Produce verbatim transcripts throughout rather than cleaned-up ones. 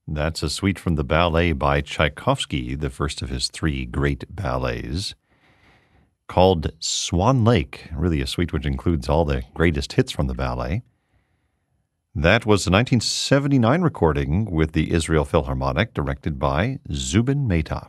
That's a suite from the ballet by Tchaikovsky, the first of his three great ballets, called Swan Lake, really a suite which includes all the greatest hits from the ballet. That was a nineteen seventy-nine recording with the Israel Philharmonic, directed by Zubin Mehta.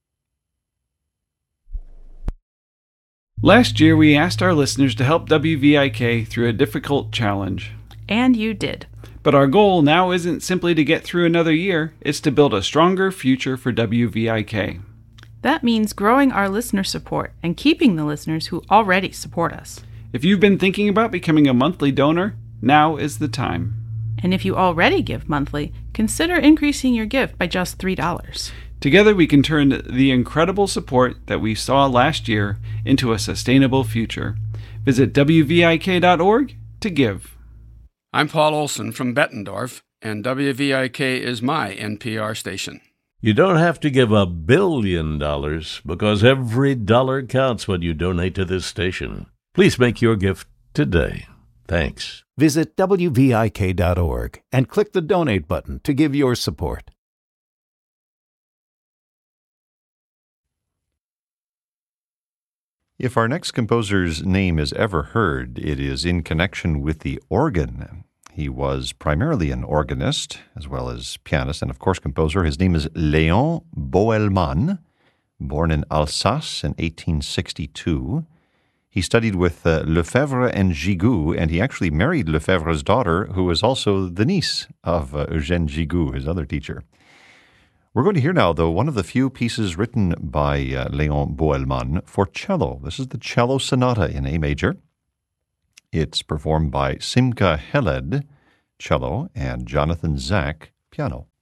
Last year, we asked our listeners to help W V I K through a difficult challenge. And you did. But our goal now isn't simply to get through another year, it's to build a stronger future for W V I K. That means growing our listener support and keeping the listeners who already support us. If you've been thinking about becoming a monthly donor, now is the time. And if you already give monthly, consider increasing your gift by just three dollars. Together we can turn the incredible support that we saw last year into a sustainable future. Visit W V I K dot org to give. I'm Paul Olson from Bettendorf, and W V I K is my N P R station. You don't have to give a billion dollars, because every dollar counts when you donate to this station. Please make your gift today. Thanks. Visit W V I K dot org and click the Donate button to give your support. If our next composer's name is ever heard, it is in connection with the organ. He was primarily an organist, as well as pianist, and of course composer. His name is Léon Boëlmann, born in Alsace in eighteen sixty-two. He studied with uh, Lefebvre and Gigoux, and he actually married Lefebvre's daughter, who was also the niece of uh, Eugène Gigoux, his other teacher. We're going to hear now, though, one of the few pieces written by uh, Léon Boëlmann for cello. This is the Cello Sonata in A major. It's performed by Simcha Heled, cello, and Jonathan Zak, piano.